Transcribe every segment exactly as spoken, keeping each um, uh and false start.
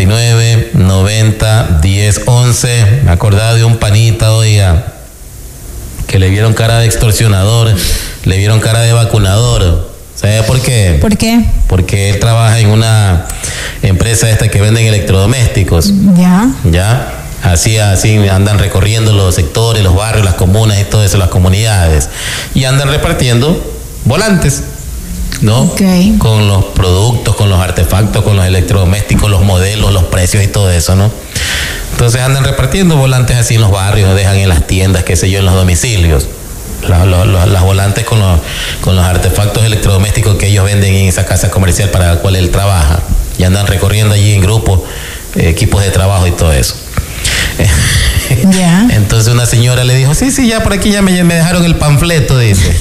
nueve, noventa, diez, once. Me acordaba de un panita, oiga, que le vieron cara de extorsionador, le vieron cara de vacunador. ¿Sabe por qué? ¿Por qué? Porque él trabaja en una empresa esta que venden electrodomésticos. Ya. Ya. Así, así andan recorriendo los sectores, los barrios, las comunas y todo eso, las comunidades. Y andan repartiendo volantes, ¿no? Okay. Con los productos, con los artefactos, con los electrodomésticos, los modelos, los precios y todo eso, ¿no? Entonces andan repartiendo volantes así en los barrios, dejan en las tiendas, qué sé yo, en los domicilios. Las, las, las volantes con los, con los artefactos electrodomésticos que ellos venden en esa casa comercial para la cual él trabaja. Y andan recorriendo allí en grupo, eh, equipos de trabajo y todo eso. Yeah. Entonces una señora le dijo, sí, sí, ya por aquí ya me, me dejaron el panfleto, dice.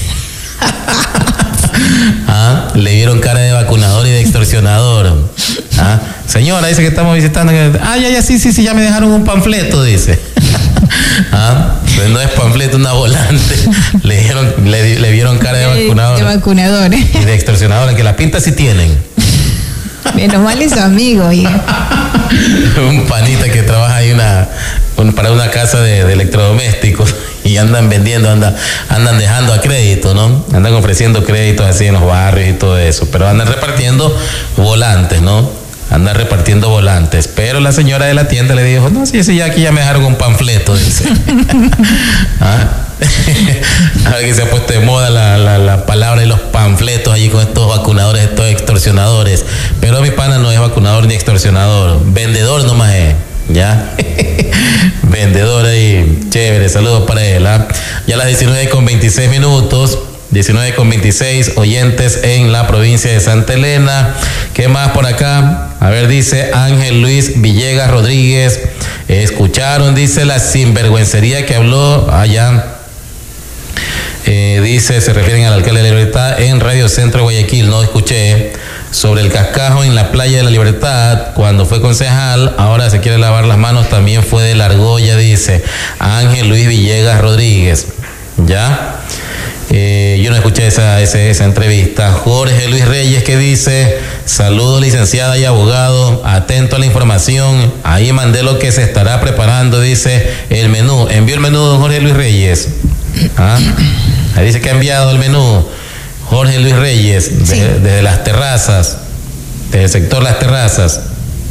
¿Ah? Le vieron cara de vacunador y de extorsionador. ¿Ah? Señora, dice que estamos visitando. Ah, ya, ya, sí, sí, sí, ya me dejaron un panfleto, dice. ¿Ah? Pues no es panfleto, una volante. Le, dieron, le, le vieron cara de vacunador. De vacunador. Y de extorsionador, que la pinta sí tienen. Menos mal es su amigo. Y... un panita que trabaja ahí una, un, para una casa de, de electrodomésticos y andan vendiendo, andan, andan dejando a crédito, ¿no? Andan ofreciendo créditos así en los barrios y todo eso, pero andan repartiendo volantes, ¿no? Andan repartiendo volantes, pero la señora de la tienda le dijo, no, sí, sí, ya aquí ya me dejaron un panfleto, dice. ¿Ah? Ahora que se ha puesto de moda la, la, la palabra de los panfletos allí con estos vacunadores, estos extorsionadores, pero mi pana no es vacunador ni extorsionador, vendedor nomás es, ¿ya? Vendedor ahí, chévere, saludos para él, ¿ah? Ya a las diecinueve con veintiséis minutos, diecinueve con veintiséis, oyentes en la provincia de Santa Elena. ¿Qué más por acá? A ver, dice Ángel Luis Villegas Rodríguez. Escucharon, dice, la sinvergüencería que habló allá. Eh, dice, se refieren al alcalde de la Libertad en Radio Centro Guayaquil. No escuché sobre el cascajo en la playa de la Libertad cuando fue concejal. Ahora se quiere lavar las manos, también fue de la argolla, dice Ángel Luis Villegas Rodríguez. ¿Ya? Eh, yo no escuché esa, esa, esa entrevista. Jorge Luis Reyes que dice, saludos licenciada y abogado, atento a la información, ahí mandé lo que se estará preparando, dice el menú. ¿Envió el menú don Jorge Luis Reyes? ¿Ah? Ahí dice que ha enviado el menú Jorge Luis Reyes, de, sí. Desde las terrazas, desde el sector Las Terrazas.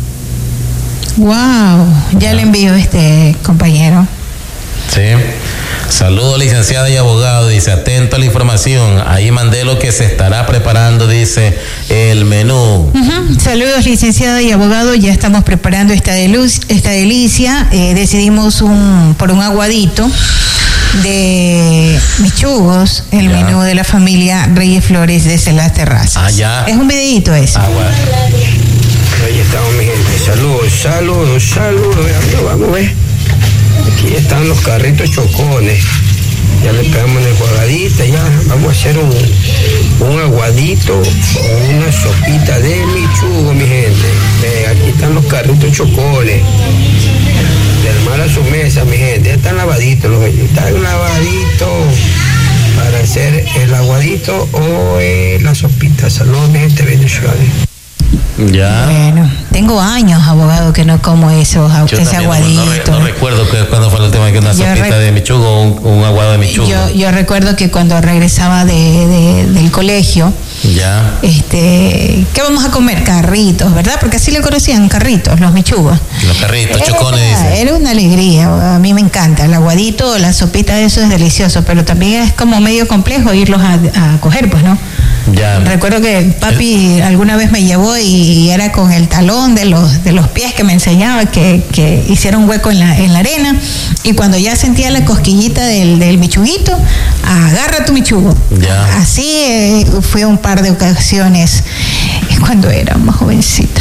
Wow, ya ¿Ah? Le envío este compañero. Sí. Saludos licenciada y abogado, dice, atento a la información, ahí mandé lo que se estará preparando, dice el menú. Uh-huh. Saludos licenciada y abogado, ya estamos preparando esta, deluz, esta delicia, eh, decidimos un, por un aguadito de michugos, el ya. Menú de la familia Reyes Flores desde Las Terrazas. Ah, ya. Es un videíto eso. Ah, bueno. Ahí estamos, mi gente, saludos, saludos, saludos, vamos a ver. Aquí están los carritos chocones. Ya le pegamos en el cuadradito, ya vamos a hacer un, un aguadito o una sopita de michugo, mi gente. Eh, aquí están los carritos chocones. Del mar a su mesa, mi gente. Ya están lavaditos, los están lavaditos para hacer el aguadito o eh, la sopita. Saludos, mi gente, bendiciones. Ya. Bueno, tengo años, abogado, que no como esos, yo ese aguadito. No, no, no recuerdo que cuando fue el tema de que una yo sopita re... de michugo o un, un aguado de michugo. Yo, yo recuerdo que cuando regresaba de, de, del colegio, ya. Este, ¿qué vamos a comer? Carritos, ¿verdad? Porque así le conocían, carritos, los michugos. Los carritos, era, chocones, dice. Era una alegría, a mí me encanta. El aguadito, la sopita, eso es delicioso, pero también es como medio complejo irlos a, a coger, pues, ¿no? Ya. Recuerdo que papi alguna vez me llevó y era con el talón de los de los pies que me enseñaba que, que hiciera un hueco en la, en la arena, y cuando ya sentía la cosquillita del, del michuguito, agarra tu michugo. Ya. Así eh, fue un par de ocasiones cuando era más jovencita.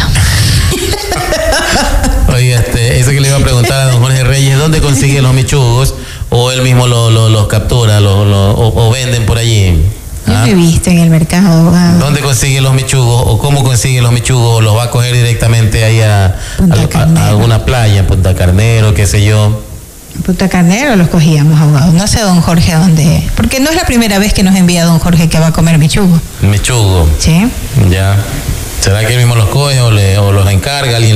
Oye, este, eso que le iba a preguntar a don Jorge Reyes, ¿dónde consigue los michugos? ¿O él mismo los lo, lo captura lo, lo, o, o venden por allí? ¿Ah? Yo me he visto en el mercado, abogado. ¿Dónde consigue los michugos o cómo consigue los michugos? ¿Los va a coger directamente ahí a, a, a, a alguna playa, Punta Carnero, qué sé yo? Punta Carnero los cogíamos, abogado. No sé, don Jorge, dónde. Porque no es la primera vez que nos envía don Jorge que va a comer michugo. Michugo. Sí. Ya. ¿Será que él mismo los coge o, le, o los encarga alguien?